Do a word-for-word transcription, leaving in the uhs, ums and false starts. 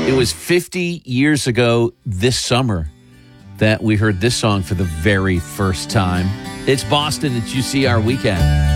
It was fifty years ago this summer that we heard this song for the very first time. It's Boston. It's U C R Weekend.